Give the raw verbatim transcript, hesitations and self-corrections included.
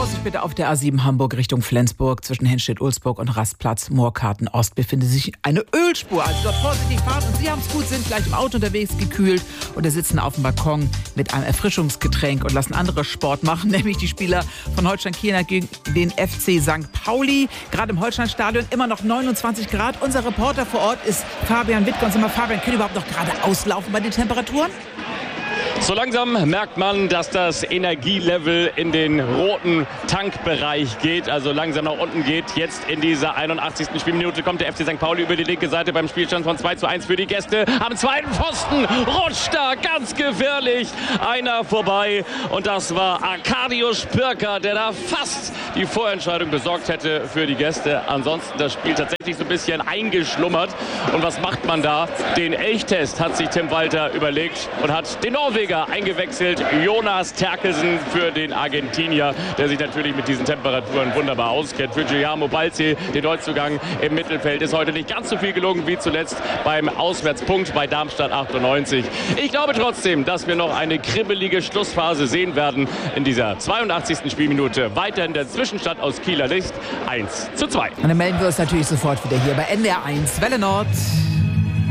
Vorsicht bitte auf der A sieben Hamburg Richtung Flensburg. Zwischen Henstedt-Ulzburg und Rastplatz Moorkarten Ost befindet sich eine Ölspur. Also dort vorsichtig fahren. Und Sie haben es gut, sind gleich im Auto unterwegs, gekühlt oder sitzen auf dem Balkon mit einem Erfrischungsgetränk und lassen andere Sport machen, nämlich die Spieler von Holstein Kiel gegen den F C Sankt Pauli. Gerade im Holsteinstadion immer noch neunundzwanzig Grad. Unser Reporter vor Ort ist Fabian Wittger. Und sag mal, Fabian, können überhaupt noch gerade auslaufen bei den Temperaturen? So langsam merkt man, dass das Energielevel in den roten Tankbereich geht, also langsam nach unten geht. Jetzt in dieser einundachtzigsten Spielminute kommt der F C Sankt Pauli über die linke Seite beim Spielstand von zwei zu eins für die Gäste. Am zweiten Pfosten rutscht da ganz gefährlich einer vorbei. Und das war Arkadiusz Pirker, der da fast die Vorentscheidung besorgt hätte für die Gäste. Ansonsten das Spiel tatsächlich so ein bisschen eingeschlummert. Und was macht man da? Den Elchtest hat sich Tim Walter überlegt und hat den Norweger eingewechselt, Jonas Terkelsen für den Argentinier, der sich natürlich mit diesen Temperaturen wunderbar auskennt. Für Guillermo Balzi, den Neuzugang im Mittelfeld, ist heute nicht ganz so viel gelungen wie zuletzt beim Auswärtspunkt bei Darmstadt achtundneunzig. Ich glaube trotzdem, dass wir noch eine kribbelige Schlussphase sehen werden in dieser zweiundachtzigsten Spielminute. Weiterhin der Zwischenstand aus Kieler Licht eins zu zwei. Und dann melden wir uns natürlich sofort wieder hier bei N D R eins Welle Nord.